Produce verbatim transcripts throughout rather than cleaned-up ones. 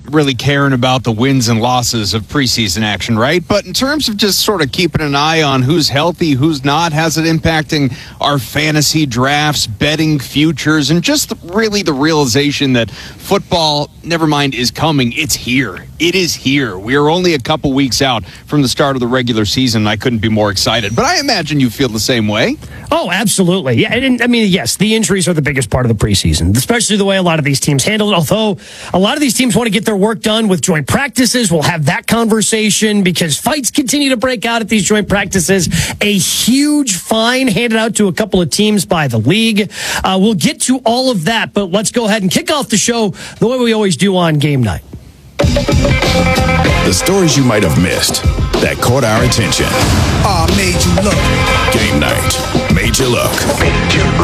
really caring about the wins and losses of preseason action, right? But in terms of just sort of keeping an eye on who's healthy, who's not, how's it impacting our fantasy drafts, betting futures, and just the, really the realization that football, never mind, is coming. It's here. It is here. We are only a couple weeks out from the start of the regular season, and I couldn't be more excited. But I imagine you feel the same way. Oh, absolutely. Yeah, and, I mean, yes, the injuries are the biggest part of the preseason, especially the way a lot of these teams handle it. Although a lot of these teams want to get their work done with joint practices. We'll have that conversation because fights continue to break out at these joint practices. A huge fine handed out to a couple of teams by the league. Uh, we'll get to all of that, but let's go ahead and kick off the show the way we always do on game night. The stories you might have missed that caught our attention. Ah, oh, made you look. Game night made you look. Made you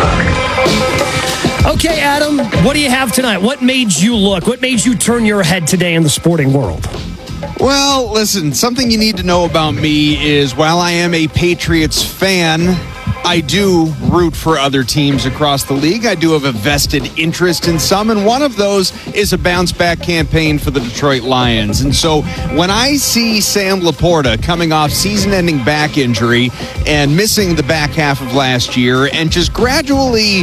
look. Okay, Adam, what do you have tonight? What made you look? What made you turn your head today in the sporting world? Well, listen, something you need to know about me is while I am a Patriots fan, I do root for other teams across the league. I do have a vested interest in some, and one of those is a bounce-back campaign for the Detroit Lions. And so when I see Sam Laporta coming off season-ending back injury and missing the back half of last year and just gradually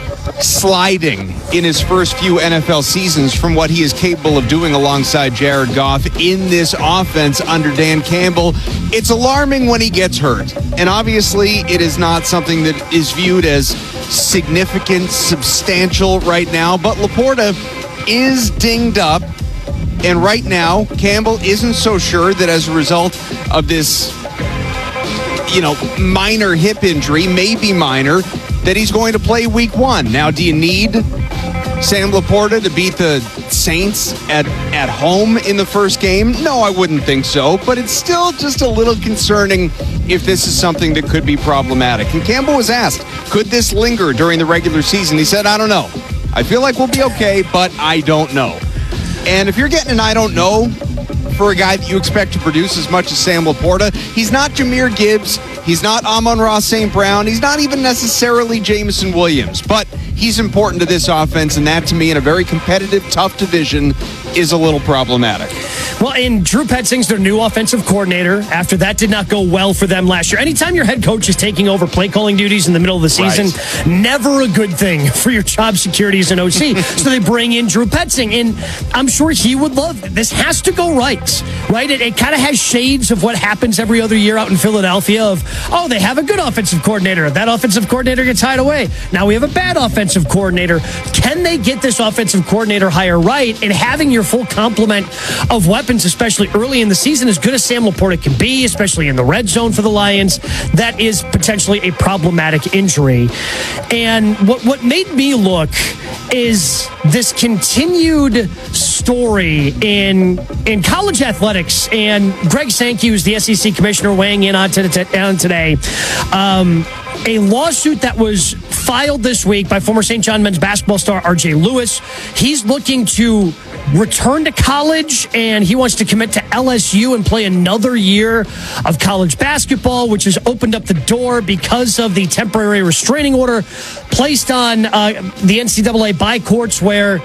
sliding in his first few N F L seasons from what he is capable of doing alongside Jared Goff in this offense under Dan Campbell, it's alarming when he gets hurt. And obviously, it is not something that is viewed as significant, substantial right now, but Laporta is dinged up. And right now, Campbell isn't so sure that as a result of this, you know, minor hip injury, maybe minor, that he's going to play week one. Now, do you need Sam Laporta to beat the Saints at, at home in the first game? No, I wouldn't think so, but it's still just a little concerning if this is something that could be problematic. And Campbell was asked, could this linger during the regular season? He said, I don't know. I feel like we'll be okay, but I don't know. And if you're getting an I don't know for a guy that you expect to produce as much as Sam Laporta, he's not Jahmyr Gibbs. He's not Amon-Ra Saint Brown. He's not even necessarily Jameson Williams. But he's important to this offense, and that, to me, in a very competitive, tough division, is a little problematic. Well, and Drew Petzing's their new offensive coordinator. After that did not go well for them last year. Anytime your head coach is taking over play calling duties in the middle of the season, right, never a good thing for your job security as an O C. So they bring in Drew Petzing, and I'm sure he would love it. This has to go right, right? It, it kind of has shades of what happens every other year out in Philadelphia of, oh, they have a good offensive coordinator. That offensive coordinator gets hired away. Now we have a bad offensive coordinator. Can they get this offensive coordinator hire right? And having your full complement of weapons, especially early in the season, as good as Sam Laporta can be, especially in the red zone for the Lions, that is potentially a problematic injury. And what, what made me look is this continued story in in college athletics, and Greg Sankey, who's the S E C commissioner, weighing in on, to, on today. Um, a lawsuit that was filed this week by former Saint John men's basketball star R J Lewis. He's looking to return to college, and he wants to commit to L S U and play another year of college basketball, which has opened up the door because of the temporary restraining order placed on uh, the N C double A by courts, where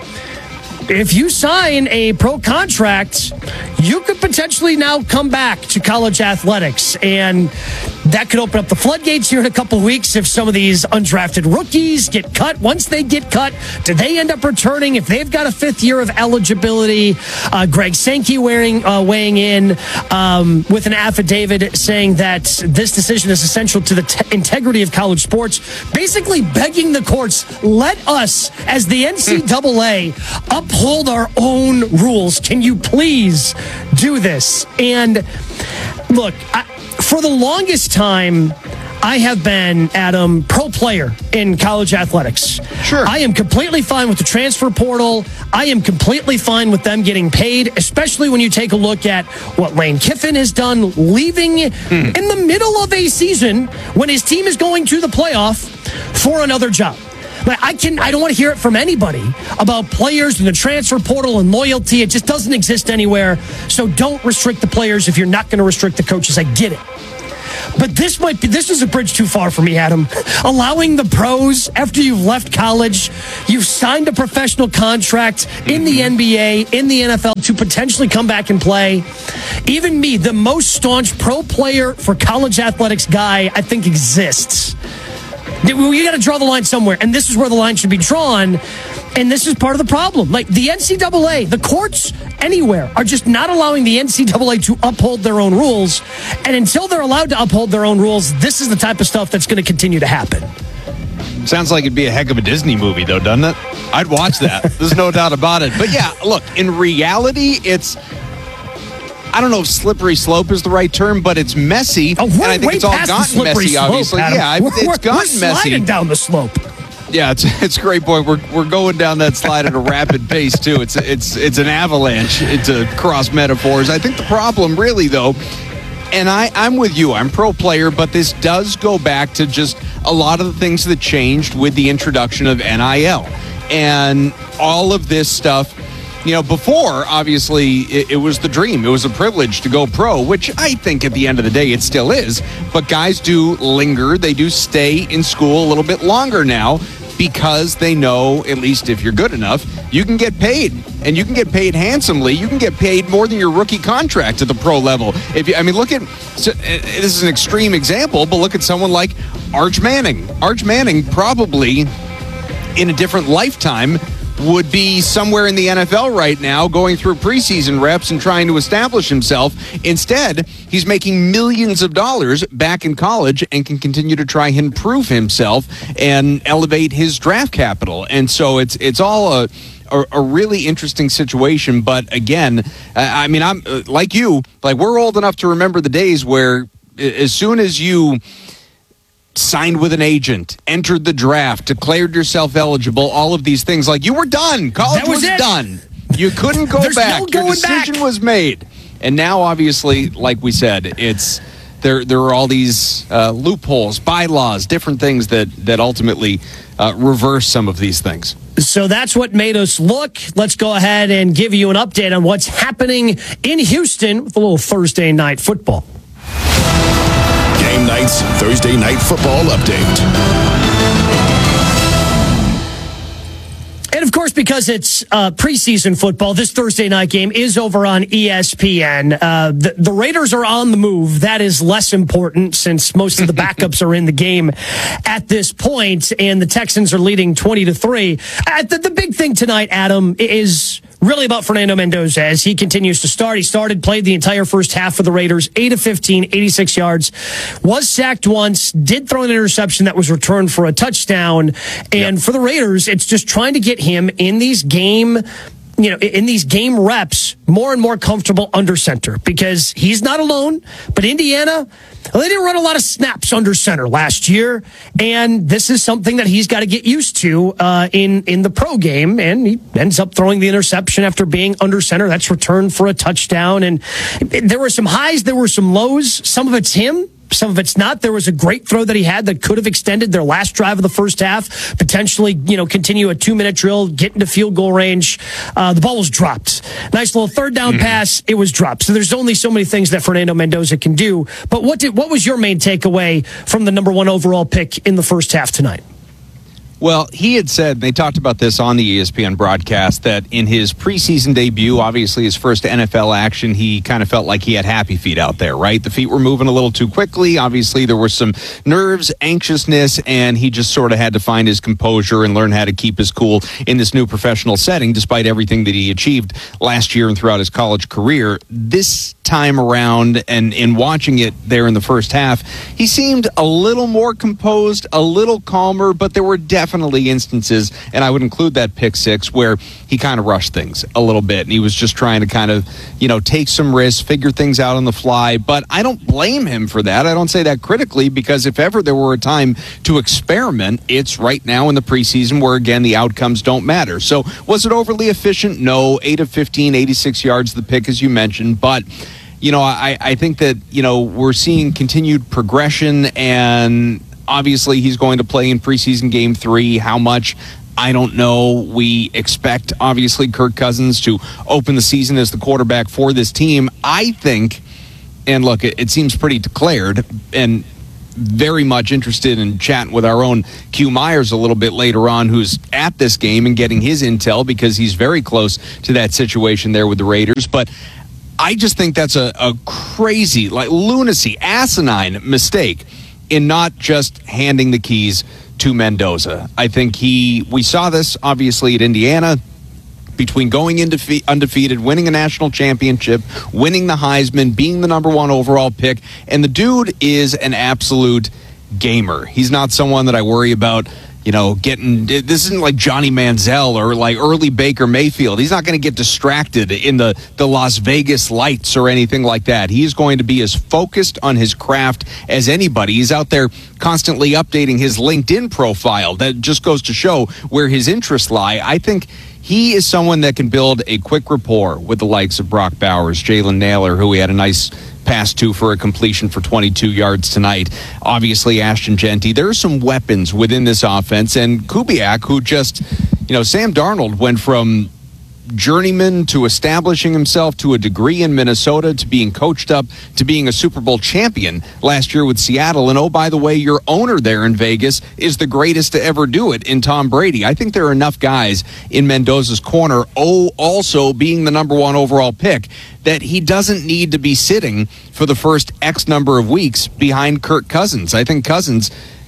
if you sign a pro contract, you could potentially now come back to college athletics. And that could open up the floodgates here in a couple of weeks if some of these undrafted rookies get cut. Once they get cut, do they end up returning? If they've got a fifth year of eligibility, uh, Greg Sankey wearing, uh, weighing in um, with an affidavit saying that this decision is essential to the t- integrity of college sports, basically begging the courts, let us, as the N C double A, uphold our own rules. Can you please do this? And look, I, for the longest time, I have been, Adam, pro player in college athletics. Sure. I am completely fine with the transfer portal. I am completely fine with them getting paid, especially when you take a look at what Lane Kiffin has done, leaving hmm. in the middle of a season when his team is going to the playoff for another job. Like, I can, I don't want to hear it from anybody about players and the transfer portal and loyalty. It just doesn't exist anywhere. So don't restrict the players if you're not going to restrict the coaches. I get it. But this might be, this is a bridge too far for me, Adam. Allowing the pros, after you've left college, you've signed a professional contract in the N B A, in the N F L, to potentially come back and play. Even me, the most staunch pro player for college athletics guy, I think exists. You got to draw the line somewhere, and this is where the line should be drawn. And this is part of the problem. Like the N C double A, the courts anywhere are just not allowing the N C double A to uphold their own rules. And until they're allowed to uphold their own rules, this is the type of stuff that's going to continue to happen. Sounds like it'd be a heck of a Disney movie, though, doesn't it? I'd watch that. There's no doubt about it. But yeah, look, in reality, it's, I don't know if slippery slope is the right term, but it's messy. Oh, and I think it's all gotten messy, slope, obviously. Adam. Yeah, we're, it's we're, gotten we're sliding messy. down the slope. Yeah, it's it's a great point. We're we're going down that slide at a rapid pace too. It's it's it's an avalanche. It's a cross metaphors. I think the problem really though, and I I'm with you. I'm pro player, but this does go back to just a lot of the things that changed with the introduction of N I L and all of this stuff. You know, before, obviously, it, it was the dream. It was a privilege to go pro, which I think at the end of the day it still is. But guys do linger. They do stay in school a little bit longer now because they know, at least if you're good enough, you can get paid. And you can get paid handsomely. You can get paid more than your rookie contract at the pro level. If you, I mean, look at, so, this is an extreme example, but look at someone like Arch Manning. Arch Manning probably, in a different lifetime, would be somewhere in the N F L right now going through preseason reps and trying to establish himself. Instead, he's making millions of dollars back in college and can continue to try and prove himself and elevate his draft capital. And so it's it's all a a, a really interesting situation. But again, I mean, I'm like you, like we're old enough to remember the days where as soon as you signed with an agent, entered the draft, declared yourself eligible, all of these things, like you were done. College That was was it. done. You couldn't go There's back. no Your going decision back. was made. And now, obviously, like we said, it's there. There are all these uh, loopholes, bylaws, different things that that ultimately uh, reverse some of these things. So that's what made us look. Let's go ahead and give you an update on what's happening in Houston with a little Thursday night football. Game Night's Thursday Night Football Update. And of course, because it's uh, preseason football, this Thursday night game is over on E S P N. Uh, the, the Raiders are on the move. That is less important since most of the backups are in the game at this point, and the Texans are leading twenty to three. Uh, the, the big thing tonight, Adam, is really about Fernando Mendoza as he continues to start. He started, played the entire first half for the Raiders, eight of fifteen, eighty-six yards, was sacked once, did throw an interception that was returned for a touchdown. And yep. for the Raiders, it's just trying to get him in these game, you know, in these game reps more and more comfortable under center because he's not alone. But Indiana, well, they didn't run a lot of snaps under center last year, and this is something that he's got to get used to uh, in in the pro game. And he ends up throwing the interception after being under center. That's returned for a touchdown. And there were some highs, there were some lows. Some of it's him. Some of it's not. There was a great throw that he had that could have extended their last drive of the first half, potentially, you know, continue a two-minute drill, get into field goal range. Uh, the ball was dropped. Nice little third down mm-hmm. pass. It was dropped. So there's only so many things that Fernando Mendoza can do. But what did what was your main takeaway from the number one overall pick in the first half tonight? Well, he had said, they talked about this on the E S P N broadcast, that in his preseason debut, obviously his first N F L action, he kind of felt like he had happy feet out there, right? The feet were moving a little too quickly. Obviously, there were some nerves, anxiousness, and he just sort of had to find his composure and learn how to keep his cool in this new professional setting, despite everything that he achieved last year and throughout his college career. This time around, and in watching it there in the first half, he seemed a little more composed, a little calmer, but there were definitely instances, and I would include that pick six, where he kind of rushed things a little bit, and he was just trying to kind of, you know, take some risks, figure things out on the fly. But I don't blame him for that. I don't say that critically, because if ever there were a time to experiment, it's right now in the preseason, where again the outcomes don't matter. So was it overly efficient? No. eight of fifteen, eighty-six yards, the pick, as you mentioned. But you know, I, I think that, you know, we're seeing continued progression, and obviously he's going to play in preseason game three. How much? I don't know. We expect, obviously, Kirk Cousins to open the season as the quarterback for this team. I think And look, it, it seems pretty declared, and very much interested in chatting with our own Q Myers a little bit later on, who's at this game and getting his intel because he's very close to that situation there with the Raiders. But I just think that's a, a crazy, like lunacy, asinine mistake in not just handing the keys to Mendoza. I think he, we saw this obviously at Indiana, between going indefe- undefeated, winning a national championship, winning the Heisman, being the number one overall pick. And the dude is an absolute gamer. He's not someone that I worry about, you know, getting, this isn't like Johnny Manziel or like early Baker Mayfield. He's not going to get distracted in the, the Las Vegas lights or anything like that. He's going to be as focused on his craft as anybody. He's out there constantly updating his LinkedIn profile. That just goes to show where his interests lie. I think he is someone that can build a quick rapport with the likes of Brock Bowers, Jalen Naylor, who he had a nice pass to for a completion for twenty-two yards tonight. Obviously, Ashton Genty. There are some weapons within this offense. And Kubiak, who just, you know, Sam Darnold went from journeyman to establishing himself to a degree in Minnesota to being coached up to being a Super Bowl champion last year with Seattle. And oh, by the way, your owner there in Vegas is the greatest to ever do it in Tom Brady. I think there are enough guys in Mendoza's corner, oh, also being the number one overall pick, that he doesn't need to be sitting for the first X number of weeks behind Kirk Cousins. I think Cousins,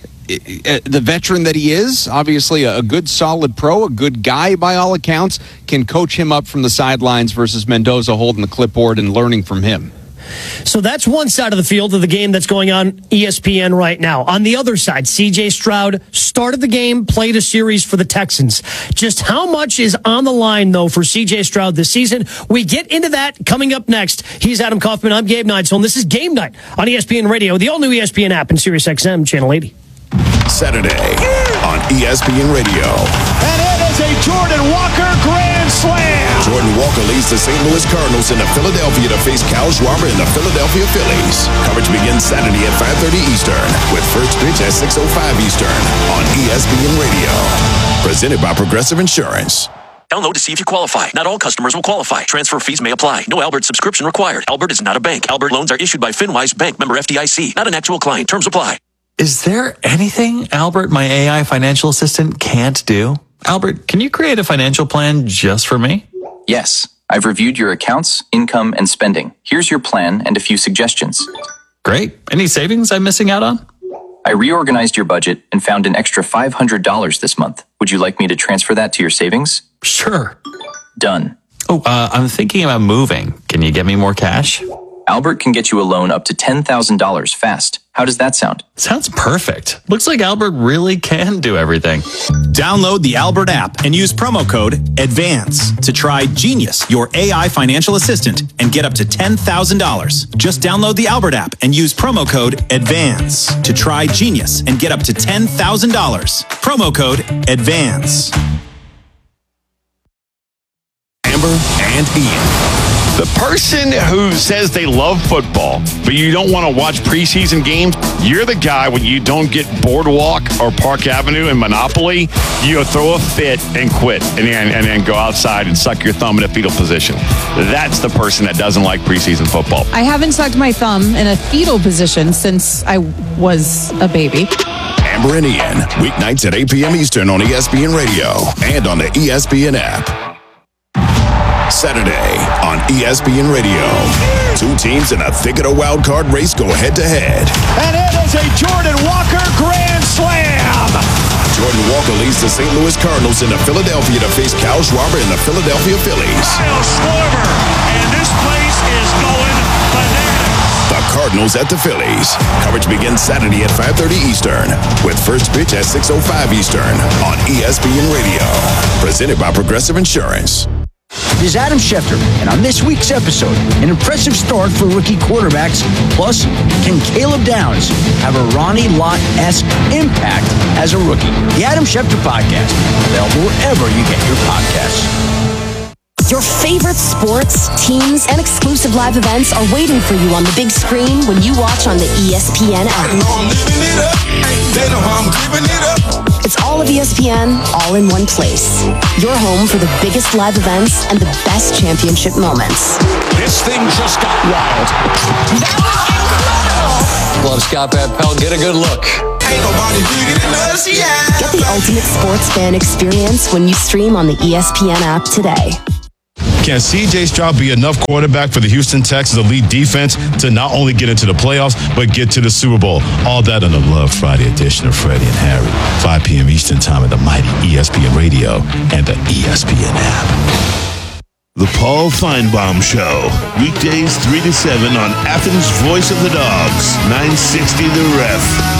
the veteran that he is, obviously a good solid pro, a good guy by all accounts, can coach him up from the sidelines versus Mendoza holding the clipboard and learning from him. So that's one side of the field of the game that's going on E S P N right now. On the other side, C J Stroud started the game, played a series for the Texans. Just how much is on the line, though, for C J Stroud this season? We get into that coming up next. He's Adam Kaufman. I'm Gabe Neitzel, and this is Game Night on E S P N Radio, the all-new E S P N app, and Sirius X M Channel eighty. Saturday on E S P N Radio. And it is a Jordan Walker grand slam. Jordan Walker leads the Saint Louis Cardinals into Philadelphia to face Kyle Schwarber and the Philadelphia Phillies. Coverage begins Saturday at five thirty Eastern with first pitch at six oh five Eastern on E S P N Radio. Presented by Progressive Insurance. Download to see if you qualify. Not all customers will qualify. Transfer fees may apply. No Albert subscription required. Albert is not a bank. Albert loans are issued by FinWise Bank, member F D I C. Not an actual client. Terms apply. Is there anything Albert, my A I financial assistant, can't do? Albert, can you create a financial plan just for me? Yes. I've reviewed your accounts, income, and spending. Here's your plan and a few suggestions. Great. Any savings I'm missing out on? I reorganized your budget and found an extra five hundred dollars this month. Would you like me to transfer that to your savings? Sure. Done. Oh, uh, I'm thinking about moving. Can you get me more cash? Albert can get you a loan up to ten thousand dollars fast. How does that sound? Sounds perfect. Looks like Albert really can do everything. Download the Albert app and use promo code ADVANCE to try Genius, your A I financial assistant, and get up to ten thousand dollars. Just download the Albert app and use promo code ADVANCE to try Genius and get up to ten thousand dollars. Promo code ADVANCE. Amber and Ian. The person who says they love football, but you don't want to watch preseason games, you're the guy when you don't get Boardwalk or Park Avenue and Monopoly, you throw a fit and quit and then, and then go outside and suck your thumb in a fetal position. That's the person that doesn't like preseason football. I haven't sucked my thumb in a fetal position since I was a baby. Amber and Ian, weeknights at eight p.m. Eastern on E S P N Radio and on the E S P N app. Saturday on E S P N Radio. Two teams in a thick of a wild card race go head to head. And it is a Jordan Walker grand slam. Jordan Walker leads the Saint Louis Cardinals into Philadelphia to face Kyle Schwarber and the Philadelphia Phillies. Kyle Schwarber, and this place is going bananas. The Cardinals at the Phillies. Coverage begins Saturday at five thirty Eastern with first pitch at six oh five Eastern on E S P N Radio. Presented by Progressive Insurance. This is Adam Schefter, and on this week's episode, an impressive start for rookie quarterbacks. Plus, can Caleb Downs have a Ronnie Lott-esque impact as a rookie? The Adam Schefter Podcast, available wherever you get your podcasts. Your favorite sports, teams, and exclusive live events are waiting for you on the big screen when you watch on the E S P N app. I know I'm living it up. They know I'm giving it up. It's all of E S P N, all in one place. Your home for the biggest live events and the best championship moments. This thing just got wild. That was incredible! Love Scott Van Pelt. Get a good look. Ain't nobody bigger than us, yeah. Get the ultimate sports fan experience when you stream on the E S P N app today. Can C J Stroud be enough quarterback for the Houston Texans elite defense to not only get into the playoffs, but get to the Super Bowl? All that on the Love Friday edition of Freddie and Harry. five p.m. Eastern Time at the mighty E S P N Radio and the E S P N app. The Paul Feinbaum Show. Weekdays three to seven on Athens' Voice of the Dogs. nine sixty The Ref.